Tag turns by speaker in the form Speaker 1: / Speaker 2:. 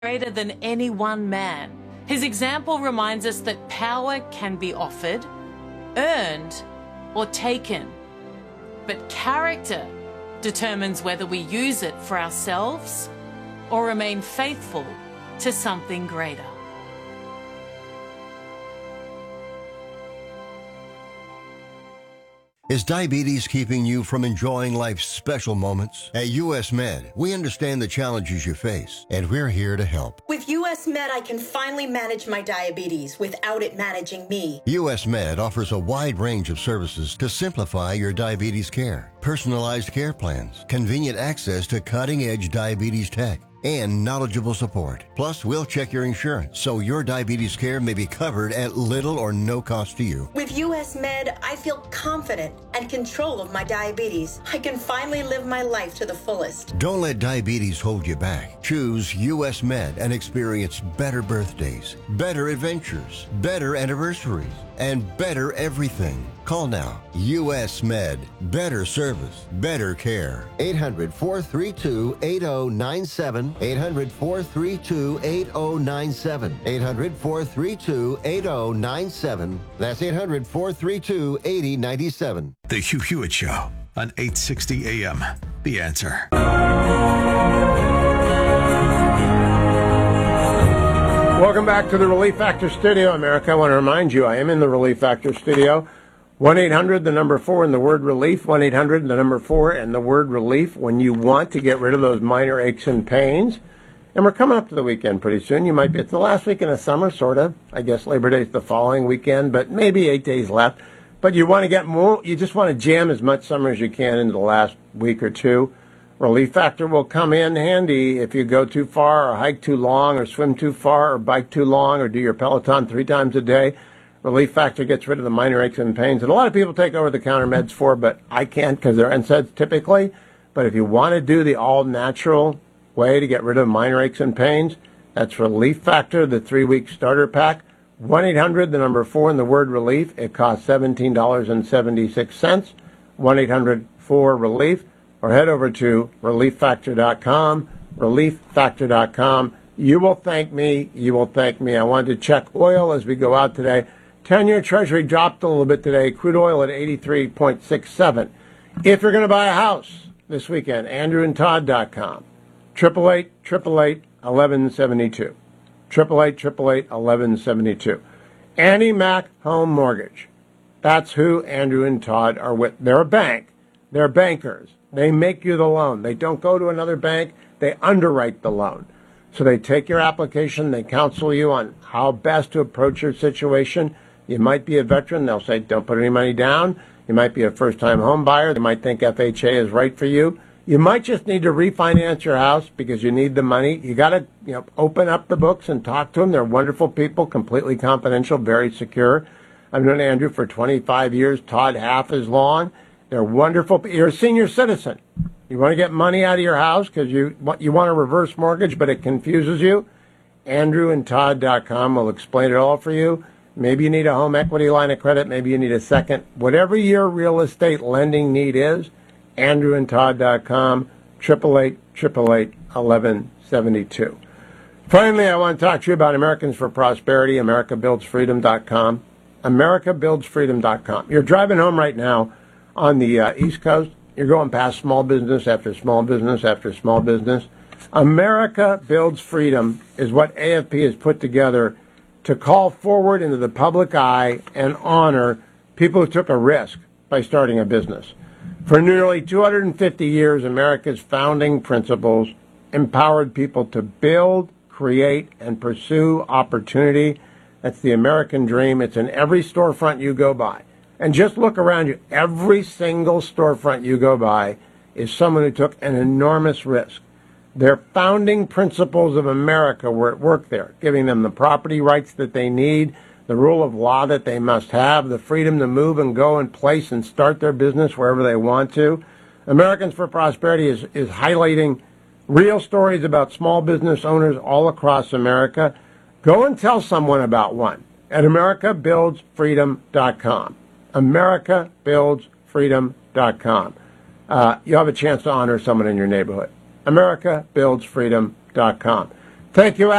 Speaker 1: greater than any one man. His example reminds us that power can be offered, earned, or taken. But character determines whether we use it for ourselves or remain faithful to something greater.
Speaker 2: Is diabetes keeping you from enjoying life's special moments? At US Med, we understand the challenges you face, and we're here to help.
Speaker 3: With US Med, I can finally manage my diabetes without it managing me.
Speaker 2: US Med offers a wide range of services to simplify your diabetes care. Personalized care plans, convenient access to cutting-edge diabetes tech, and knowledgeable support. Plus, we'll check your insurance so your diabetes care may be covered at little or no cost to you.
Speaker 3: With US Med, I feel confident and control of my diabetes. I can finally live my life to the fullest.
Speaker 2: Don't let diabetes hold you back. Choose US Med and experience better birthdays, better adventures, better anniversaries, and better everything. Call now. US Med. Better service, better care. 800-432-8097. 800-432-8097. 800-432-8097. That's 800-432-8097.
Speaker 4: The Hugh Hewitt Show on 860 AM. The Answer.
Speaker 5: Welcome back to the Relief Factor Studio, America. I want to remind you, I am in the Relief Factor Studio. 1-800, the number 4, and the word relief. 1-800, the number 4, and the word relief when you want to get rid of those minor aches and pains. And we're coming up to the weekend pretty soon. You might be, it's the last weekend of summer, sort of. I guess Labor Day is the following weekend, but maybe 8 days left. But you want to get more, you just want to jam as much summer as you can into the last week or two. Relief Factor will come in handy if you go too far or hike too long or swim too far or bike too long or do your Peloton 3 times a day. Relief Factor gets rid of the minor aches and pains that a lot of people take over-the-counter meds for, but I can't because they're NSAIDs typically. But if you want to do the all-natural way to get rid of minor aches and pains, that's Relief Factor, the 3-week starter pack. 1-800, the number 4, and the word relief. It costs $17.76. 1-800-4-RELIEF. Or head over to relieffactor.com, relieffactor.com. You will thank me. You will thank me. I wanted to check oil as we go out today. 10-year Treasury dropped a little bit today. Crude oil at 83.67. If you're going to buy a house this weekend, andrewandtodd.com. 888-888-1172. 888-888-1172. Annie Mac Home Mortgage. That's who Andrew and Todd are with. They're a bank. They're bankers. They make you the loan. They don't go to another bank. They underwrite the loan. So they take your application. They counsel you on how best to approach your situation. You might be a veteran. They'll say, don't put any money down. You might be a first-time home buyer. They might think FHA is right for you. You might just need to refinance your house because you need the money. You got to, open up the books and talk to them. They're wonderful people, completely confidential, very secure. I've known Andrew for 25 years, Todd half as long. They're wonderful. You're a senior citizen. You want to get money out of your house because you want a reverse mortgage, but it confuses you. AndrewandTodd.com will explain it all for you. Maybe you need a home equity line of credit. Maybe you need a second. Whatever your real estate lending need is, AndrewandTodd.com, 888-888-1172. Finally, I want to talk to you about Americans for Prosperity, AmericaBuildsFreedom.com. AmericaBuildsFreedom.com. You're driving home right now on the East Coast. You're going past small business after small business after small business. America Builds Freedom is what AFP has put together to call forward into the public eye and honor people who took a risk by starting a business. For nearly 250 years, America's founding principles empowered people to build, create, and pursue opportunity. That's the American dream. It's in every storefront you go by. And just look around you. Every single storefront you go by is someone who took an enormous risk. Their founding principles of America were at work there, giving them the property rights that they need, the rule of law that they must have, the freedom to move and go and place and start their business wherever they want to. Americans for Prosperity is highlighting real stories about small business owners all across America. Go and tell someone about one at AmericaBuildsFreedom.com. AmericaBuildsFreedom.com. You'll have a chance to honor someone in your neighborhood. AmericaBuildsFreedom.com. Thank you,